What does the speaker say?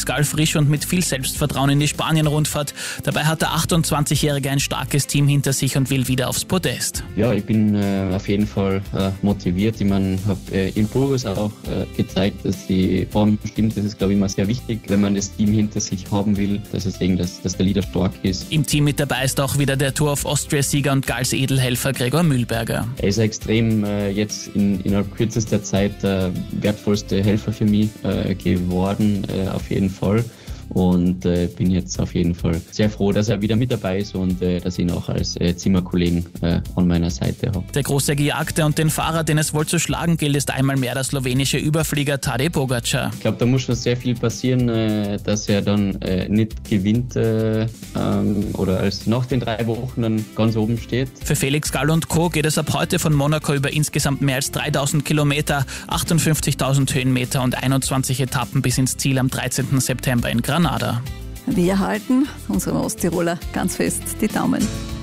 Felix Gall frisch und mit viel Selbstvertrauen in die Spanien-Rundfahrt. Dabei hat der 28-Jährige ein starkes Team hinter sich und will wieder aufs Podest. Ja, ich bin auf jeden Fall motiviert. Ich habe in Burgos auch gezeigt, dass die Form stimmt. Das ist, glaube ich, immer sehr wichtig, wenn man das Team hinter sich haben will, dass der Leader stark ist. Im Team mit dabei ist auch wieder der Tour of Austria-Sieger und Galls Edelhelfer Gregor Mühlberger. Er ist extrem jetzt innerhalb kürzester Zeit der wertvollste Helfer für mich geworden, auf jeden Fall. Und bin jetzt auf jeden Fall sehr froh, dass er wieder mit dabei ist und dass ich ihn auch als Zimmerkollegen an meiner Seite habe. Der große Gejagte und den Fahrer, den es wohl zu schlagen gilt, ist einmal mehr der slowenische Überflieger Tadej Pogačar. Ich glaube, da muss schon sehr viel passieren, dass er dann nicht gewinnt oder als nach den 3 Wochen dann ganz oben steht. Für Felix Gall und Co. geht es ab heute von Monaco über insgesamt mehr als 3000 Kilometer, 58.000 Höhenmeter und 21 Etappen bis ins Ziel am 13. September in Granada. Wir halten unserem Osttiroler ganz fest die Daumen.